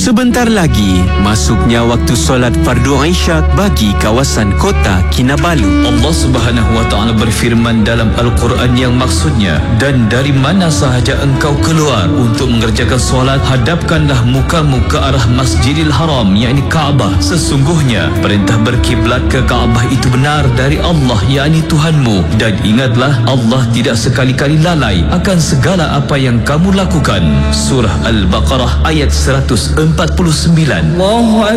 Sebentar lagi, masuknya waktu solat fardu Isyak bagi kawasan kota Kinabalu. Allah Subhanahu wa taala berfirman dalam Al-Quran yang maksudnya, dan dari mana sahaja engkau keluar untuk mengerjakan solat, hadapkanlah mukamu ke arah Masjidil Haram, yakni Kaabah. Sesungguhnya perintah berkiblat ke Kaabah itu benar dari Allah, yakni Tuhanmu. Dan ingatlah, Allah tidak sekali-kali lalai akan segala apa yang kamu lakukan. Surah Al-Baqarah ayat 149.